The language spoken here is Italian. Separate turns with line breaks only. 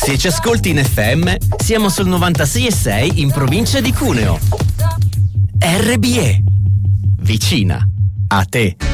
Se ci ascolti in FM, siamo sul 96,6 in provincia di Cuneo. RBE, vicina a te.